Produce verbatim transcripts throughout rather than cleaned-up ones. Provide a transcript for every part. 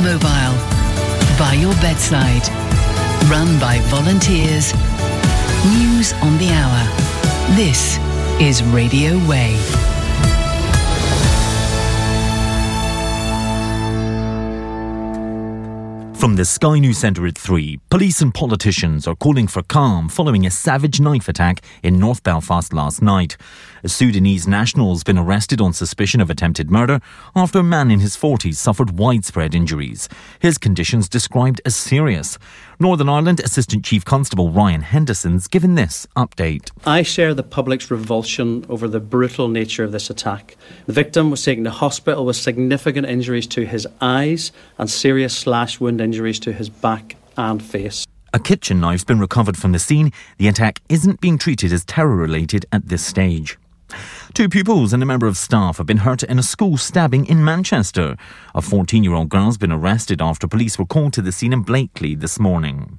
mobile, by your bedside, run by volunteers. News on the hour. This is Radio Way. From the Sky News Centre at three, police and politicians are calling for calm following a savage knife attack in North Belfast last night. A Sudanese national has been arrested on suspicion of attempted murder after a man in his forties suffered widespread injuries. His conditions described as serious. Northern Ireland Assistant Chief Constable Ryan Henderson's given this update. I share the public's revulsion over the brutal nature of this attack. The victim was taken to hospital with significant injuries to his eyes and serious slash wound injuries to his back and face. A kitchen knife's been recovered from the scene. The attack isn't being treated as terror-related at this stage. Two pupils and a member of staff have been hurt in a school stabbing in Manchester. A fourteen-year-old girl has been arrested after police were called to the scene in Blakely this morning.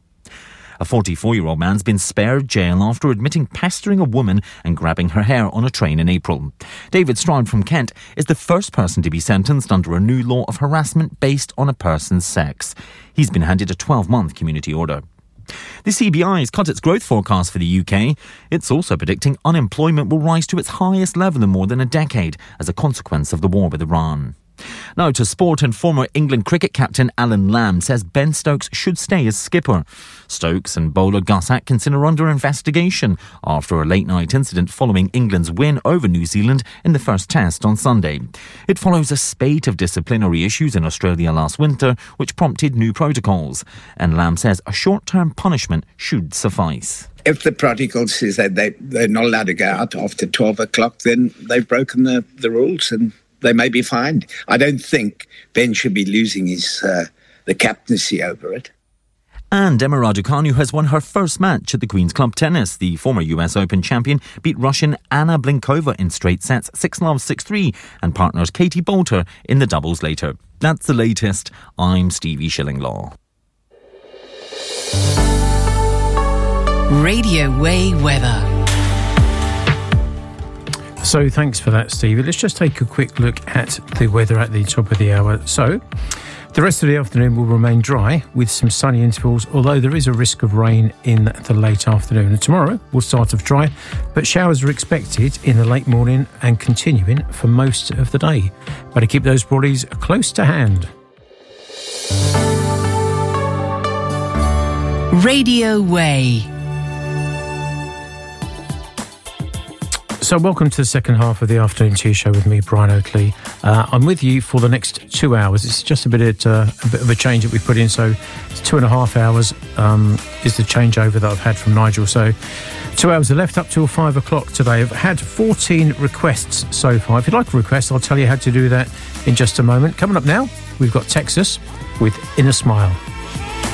A forty-four-year-old man's been spared jail after admitting pestering a woman and grabbing her hair on a train in April. David Stroud from Kent is the first person to be sentenced under a new law of harassment based on a person's sex. He's been handed a twelve-month community order. The C B I has cut its growth forecast for the U K. It's also predicting unemployment will rise to its highest level in more than a decade as a consequence of the war with Iran. Now to sport, and former England cricket captain Alan Lamb says Ben Stokes should stay as skipper. Stokes and bowler Gus Atkinson are under investigation after a late-night incident following England's win over New Zealand in the first test on Sunday. It follows a spate of disciplinary issues in Australia last winter, which prompted new protocols. And Lamb says a short-term punishment should suffice. If the protocol says that they, they're not allowed to go out after twelve o'clock, then they've broken the, the rules and they may be fined. I don't think Ben should be losing his uh, the captaincy over it. And Emma Raducanu has won her first match at the Queen's Club Tennis. The former U S Open champion beat Russian Anna Blinkova in straight sets six love, six three, and partners Katie Bolter in the doubles later. That's the latest. I'm Stevie Shillinglaw. Radio Way weather. So thanks for that, Stevie. Let's just take a quick look at the weather at the top of the hour. So the rest of the afternoon will remain dry with some sunny intervals, although there is a risk of rain in the late afternoon. And tomorrow will start off dry, but showers are expected in the late morning and continuing for most of the day. Better keep those brollies close to hand. Radio Way. So welcome to the second half of the Afternoon Tea Show with me, Brian Oakley. Uh, I'm with you for the next two hours. It's just a bit, of, uh, a bit of a change that we've put in. So it's two and a half hours um, is the changeover that I've had from Nigel. So two hours are left up till five o'clock today. I've had fourteen requests so far. If you'd like a request, I'll tell you how to do that in just a moment. Coming up now, we've got Texas with Inner Smile.